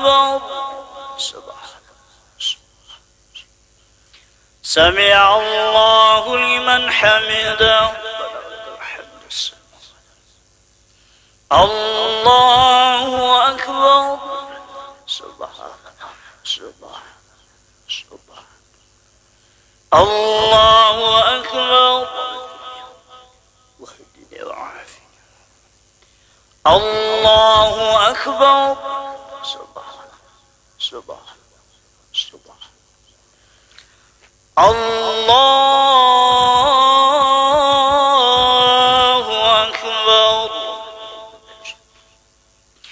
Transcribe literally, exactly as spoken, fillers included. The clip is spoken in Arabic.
أكبر. سمع الله لمن حمده. الله أكبر. سبحان سبحان سبحان الله أكبر. واهدني وعافني. الله أكبر. سبحان سبحان سبحان الله